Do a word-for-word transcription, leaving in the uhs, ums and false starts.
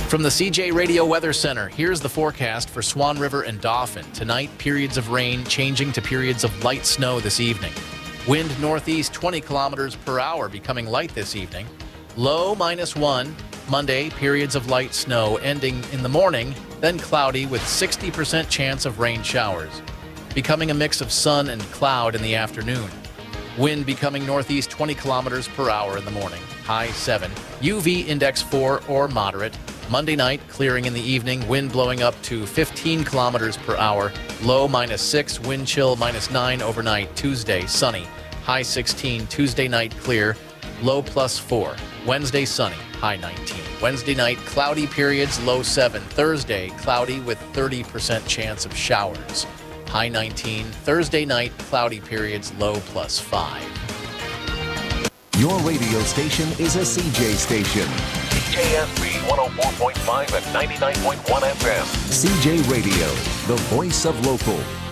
From the C J Radio Weather Center, here's the forecast for Swan River and Dauphin. Tonight, periods of rain changing to periods of light snow this evening. Wind northeast twenty kilometers per hour, becoming light this evening. Low minus one. Monday, periods of light snow ending in the morning, then cloudy with sixty percent chance of rain showers. Becoming a mix of sun and cloud in the afternoon. Wind becoming northeast twenty kilometers per hour in the morning, high seven. U V index four or moderate. Monday night, clearing in the evening, wind blowing up to fifteen kilometers per hour, low minus six, wind chill minus nine overnight. Tuesday, sunny, high sixteen. Tuesday night, clear, low plus four. Wednesday, sunny, high nineteen. Wednesday night, cloudy periods, low seven. Thursday, cloudy with thirty percent chance of showers, high nineteen. Thursday night, cloudy periods, low plus five. Your radio station is a C J station. K S B one oh four point five and ninety-nine point one F M. C J Radio, the voice of local.